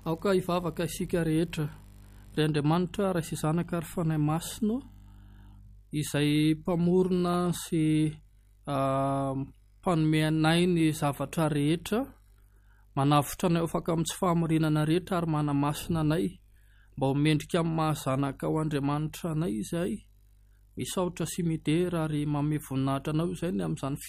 aoka hivavaka isika rehetra ry Andriamanitra raha sy zanaka ary fanahy masina izay mpamorona sy mpanome anay ny zavatra rehetra, manavotra anay afaka amin'ny tsy fahamorinana rehetra ary manamasina anay mba ho mendrika amin'ny mahazanaka ao Andriamanitra anay izay misaotra sy midera ary manome voninahitra anao izay ny amin'izany